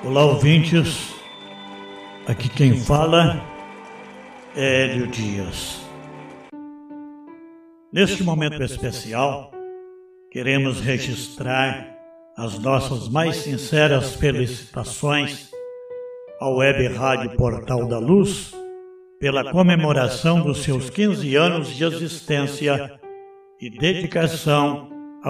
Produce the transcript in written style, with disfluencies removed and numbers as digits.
Olá, ouvintes. Aqui quem fala é Hélio Dias. Neste momento especial, queremos registrar as nossas mais sinceras felicitações ao Web Rádio Portal da Luz pela comemoração dos seus 15 anos de existência e dedicação